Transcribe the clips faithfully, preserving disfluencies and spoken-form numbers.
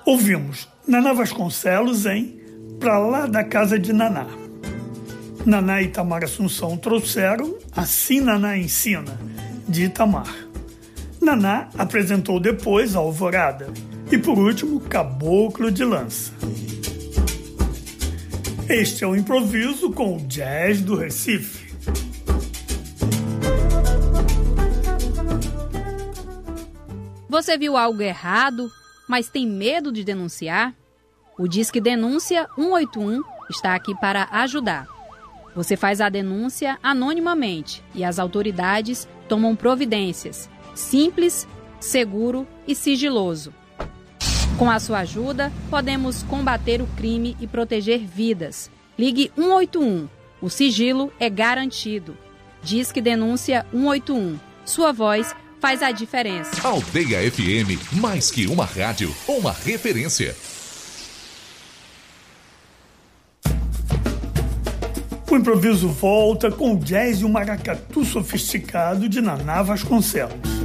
Ouvimos Naná Vasconcelos em Pra Lá da Casa de Naná. Naná e Itamar Assunção trouxeram Assim Naná Ensina, de Itamar. Naná apresentou depois a Alvorada e, por último, Caboclo de Lança. Este é o improviso com o jazz do Recife. Você viu algo errado, mas tem medo de denunciar? O Disque Denúncia um oito um está aqui para ajudar. Você faz a denúncia anonimamente e as autoridades tomam providências. Simples, seguro e sigiloso. Com a sua ajuda, podemos combater o crime e proteger vidas. Ligue um oito um. O sigilo é garantido. Disque Denúncia um oito um. Sua voz faz a diferença. Aldeia F M, mais que uma rádio, uma referência. O improviso volta com o jazz e o maracatu sofisticado de Naná Vasconcelos.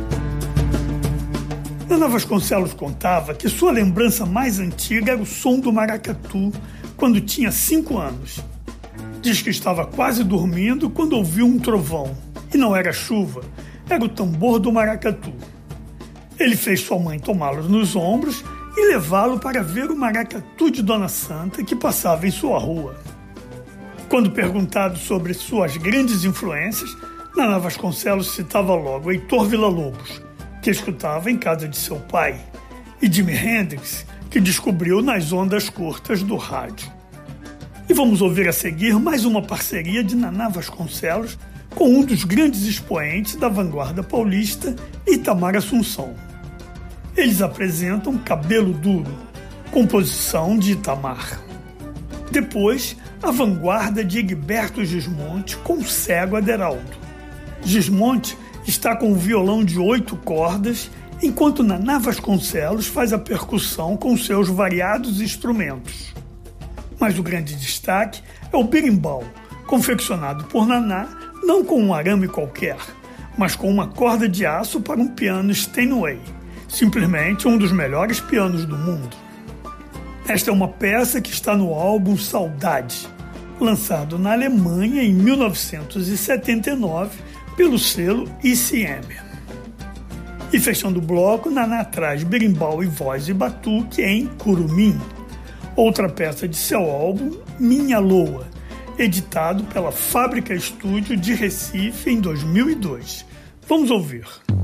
Naná Vasconcelos contava que sua lembrança mais antiga era o som do maracatu quando tinha cinco anos. Diz que estava quase dormindo quando ouviu um trovão. E não era chuva, era o tambor do maracatu. Ele fez sua mãe tomá-lo nos ombros e levá-lo para ver o maracatu de Dona Santa que passava em sua rua. Quando perguntado sobre suas grandes influências, Naná Vasconcelos citava logo Heitor Villa-Lobos, que escutava em casa de seu pai, e Jimi Hendrix, que descobriu nas ondas curtas do rádio. E vamos ouvir a seguir mais uma parceria de Naná Vasconcelos com um dos grandes expoentes da vanguarda paulista, Itamar Assunção. Eles apresentam Cabelo Duro, composição de Itamar. Depois, a vanguarda de Egberto Gismonti com Cego Aderaldo. Gismonti está com um violão de oito cordas, enquanto Naná Vasconcelos faz a percussão com seus variados instrumentos. Mas o grande destaque é o berimbau, confeccionado por Naná não com um arame qualquer, mas com uma corda de aço para um piano Steinway, simplesmente um dos melhores pianos do mundo. Esta é uma peça que está no álbum Saudade, lançado na Alemanha em mil novecentos e setenta e nove pelo selo I C M. E fechando o bloco, Naná traz berimbau e voz e batuque em Curumim, outra peça de seu álbum Minha Loa, editado pela Fábrica Estúdio de Recife em dois mil e dois. Vamos ouvir.